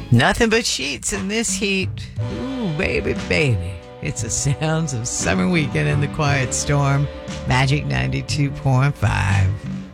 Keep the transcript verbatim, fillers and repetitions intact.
Nothing but sheets in this heat. Ooh, baby, baby. It's the sounds of summer weekend in the quiet storm. Magic ninety-two point five.